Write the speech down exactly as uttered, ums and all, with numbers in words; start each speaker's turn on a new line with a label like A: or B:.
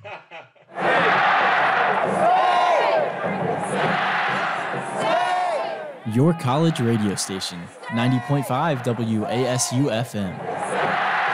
A: Your college radio station, ninety point five W A S U F M.